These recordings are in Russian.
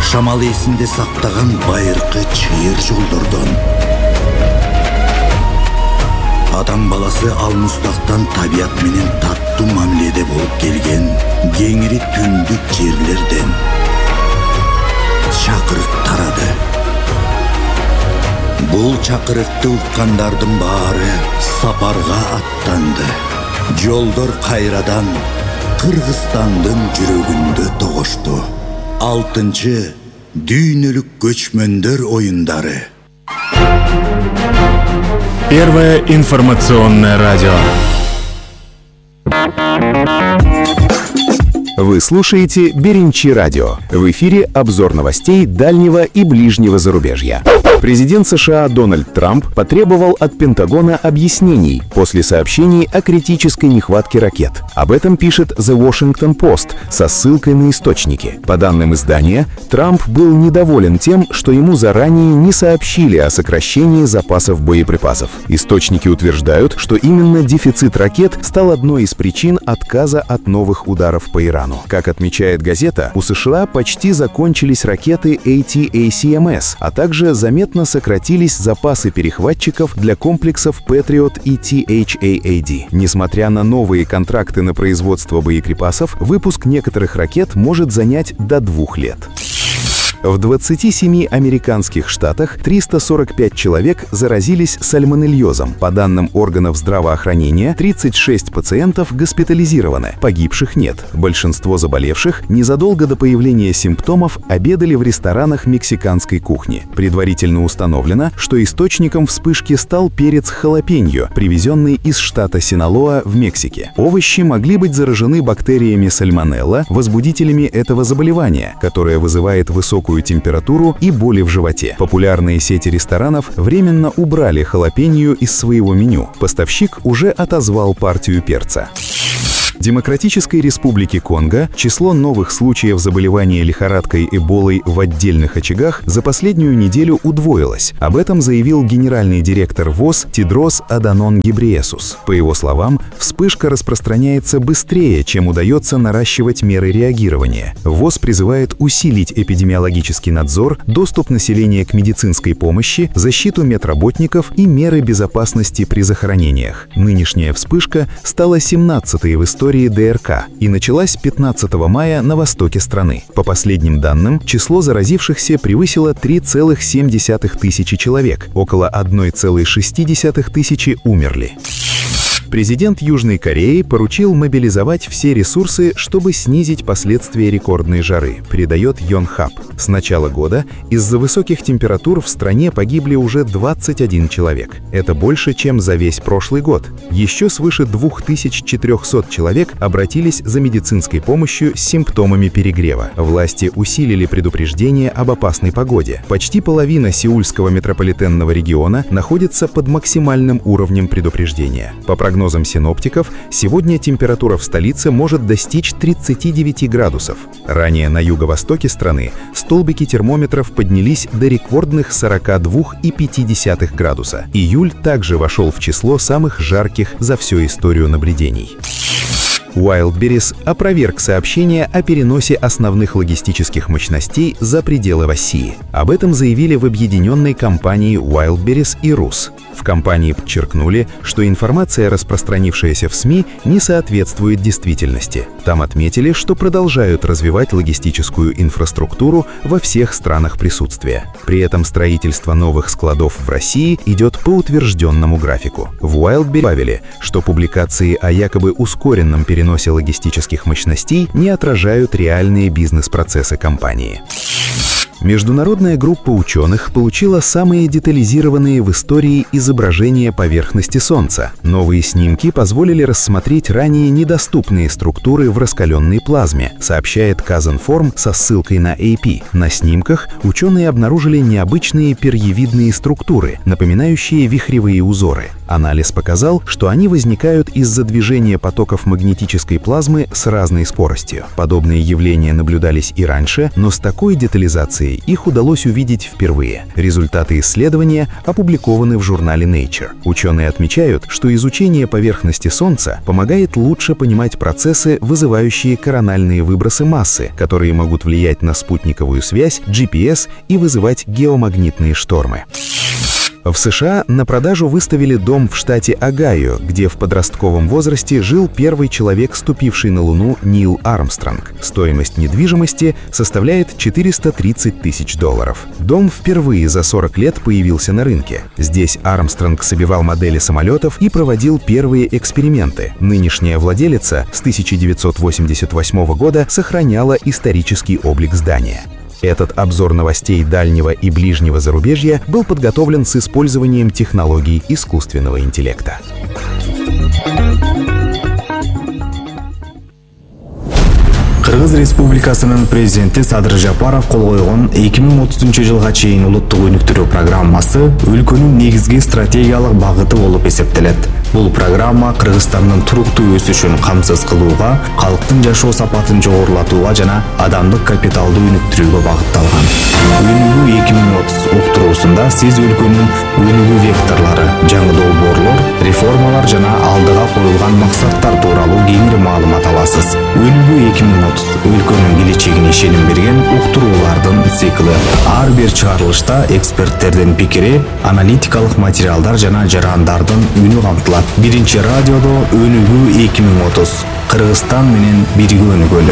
шамал есінде сақтаған байырқы чиыр жолдордон. Адам баласы алмустактан табият менен таттуу мамиледе болуп келген кеңири түндүк жерлерден чакырык тарады. Бул чакырыкты уккандардын баары сапарга аттанды. Жолдор кайрадан Кыргызстандын жүрөгүндө тогошту. 6-чы дүйнөлүк көчмөндөр оюндары. Первое информационное радио. Вы слушаете Беренчи радио. В эфире обзор новостей дальнего и ближнего зарубежья. Президент США Дональд Трамп потребовал от Пентагона объяснений после сообщений о критической нехватке ракет. Об этом пишет The Washington Post со ссылкой на источники. По данным издания, Трамп был недоволен тем, что ему заранее не сообщили о сокращении запасов боеприпасов. Источники утверждают, что именно дефицит ракет стал одной из причин отказа от новых ударов по Ирану. Как отмечает газета, у США почти закончились ракеты ATACMS, а также заметно сократились запасы перехватчиков для комплексов Patriot и THAAD. Несмотря на новые контракты на производство боеприпасов, выпуск некоторых ракет может занять до 2 лет. В 27 американских штатах 345 человек заразились сальмонельозом. По данным органов здравоохранения, 36 пациентов госпитализированы, погибших нет. Большинство заболевших незадолго до появления симптомов обедали в ресторанах мексиканской кухни. Предварительно установлено, что источником вспышки стал перец халапеньо, привезенный из штата Синалоа в Мексике. Овощи могли быть заражены бактериями сальмонелла, возбудителями этого заболевания, которое вызывает высокую температуру и боли в животе. Популярные сети ресторанов временно убрали халапеньо из своего меню. Поставщик уже отозвал партию перца. В Демократической Республике Конго число новых случаев заболевания лихорадкой Эболой в отдельных очагах за последнюю неделю удвоилось. Об этом заявил генеральный директор ВОЗ Тедрос Аданон Гебрейесус. По его словам, вспышка распространяется быстрее, чем удается наращивать меры реагирования. ВОЗ призывает усилить эпидемиологический надзор, доступ населения к медицинской помощи, защиту медработников и меры безопасности при захоронениях. Нынешняя вспышка стала 17-й в истории ДРК и началась 15 мая на востоке страны. По последним данным, число заразившихся превысило 3,7 тысячи человек, около 1,6 тысячи умерли. Президент Южной Кореи поручил мобилизовать все ресурсы, чтобы снизить последствия рекордной жары, передает Йонхап. С начала года из-за высоких температур в стране погибли уже 21 человек. Это больше, чем за весь прошлый год. Еще свыше 2400 человек обратились за медицинской помощью с симптомами перегрева. Власти усилили предупреждения об опасной погоде. Почти половина сеульского метрополитенного региона находится под максимальным уровнем предупреждения. По прогнозам синоптиков, сегодня температура в столице может достичь 39 градусов. Ранее на юго-востоке страны столбики термометров поднялись до рекордных 42,5 градуса. Июль также вошел в число самых жарких за всю историю наблюдений. Wildberries опроверг сообщение о переносе основных логистических мощностей за пределы России. Об этом заявили в объединенной компании Wildberries и РУС. В компании подчеркнули, что информация, распространившаяся в СМИ, не соответствует действительности. Там отметили, что продолжают развивать логистическую инфраструктуру во всех странах присутствия. При этом строительство новых складов в России идет по утвержденному графику. В Wildberries добавили, что публикации о якобы ускоренном переносе логистических мощностей не отражают реальные бизнес-процессы компании. Международная группа ученых получила самые детализированные в истории изображения поверхности Солнца. Новые снимки позволили рассмотреть ранее недоступные структуры в раскаленной плазме, сообщает Казанформ со ссылкой на AP. На снимках ученые обнаружили необычные перьевидные структуры, напоминающие вихревые узоры. Анализ показал, что они возникают из-за движения потоков магнетической плазмы с разной скоростью. Подобные явления наблюдались и раньше, но с такой детализацией Франции их удалось увидеть впервые. Результаты исследования опубликованы в журнале Nature. Ученые отмечают, что изучение поверхности Солнца помогает лучше понимать процессы, вызывающие корональные выбросы массы, которые могут влиять на спутниковую связь, GPS и вызывать геомагнитные штормы. В США на продажу выставили дом в штате Огайо, где в подростковом возрасте жил первый человек, ступивший на Луну, Нил Армстронг. Стоимость недвижимости составляет $430 тысяч. Дом впервые за 40 лет появился на рынке. Здесь Армстронг собивал модели самолетов и проводил первые эксперименты. Нынешняя владелица с 1988 года сохраняла исторический облик здания. Этот обзор новостей дальнего и ближнего зарубежья был подготовлен с использованием технологий искусственного интеллекта. Кыргыз Республикасынын президенти Садыр Жапаров кол койгон 2030 жылга чейин улуттук өнүктүрүү программасы өлкөнүн негизги стратегиялык багыты болуп эсептелет. Бул программа Кыргызстандын туруктуу өсүшүн камсыз кылууга, калктын жашоо сапатын жогорулатууга жана адамдык капиталды өнүктүрүүгө багытталган. Өнүгүү 2030 уктуруусунда сиз өлкөнүн өнүгүү векторлору, жаңы долбоорлор, реформалар жана алдыга коюлган максаттар тууралуу кеңири маалымат аласыз. Өнүгүү 2030 өлкөнүн келечегине ишеним берген уктуруулардын цикли. Ар бир чыгарылышта эксперттердин пикири, аналитикалык материалдар жана жарандардын үнү камтылат. Биринчи радиодо Өнүгүү 2030. Кыргызстан менен бирге өнүгөлү.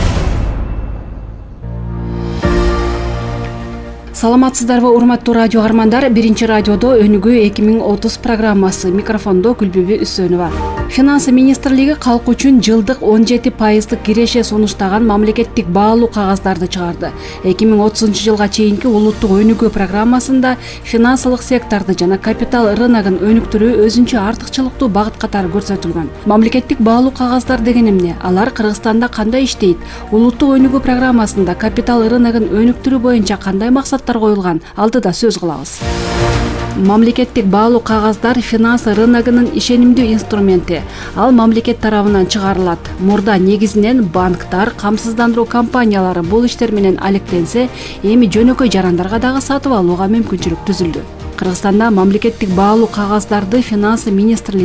Саламатсыздарбы, урматтуу радио армандар. Биринчи радиодо Өнүгүү 2030 программасы. Микрофондо Гүлбүбү Үсөнова. Финансы министрлиги калк үчүн жылдык 17% киреше сунуштаган мамлекеттик баалуу кагаздарды чыгарды. 2030 жылга чейинки улуттук өнүгүү программасында финансылык секторду жана капитал рыногун өнүктүрүү өзүнчө артыкчылыктуу багыт катары көрсөтүлгөн. Мамлекеттик баалуу кагаздар деген эмне? Алар Кыргызстанда кандай иштейт? Улуттук өнүгүү программасында капитал рыногун өнүктүрүү боюнча кандай максаттар коюлган? Алдыда сөз кылабыз. Мамлекеттик баалуу кагаздар финансы рыногунун ишенимдүү инструменти. Ал мамлекет тарабынан чыгарылат. Мурда негизинен банктар, камсыздандыруу компаниялары бул иштер менен алектенсе, эми жөнөкөй жарандарга дагы сатып алууга мүмкүнчүлүк түзүлдү. Кыргызстанда мамлекеттик баалуу кагаздарды финансы министрлиги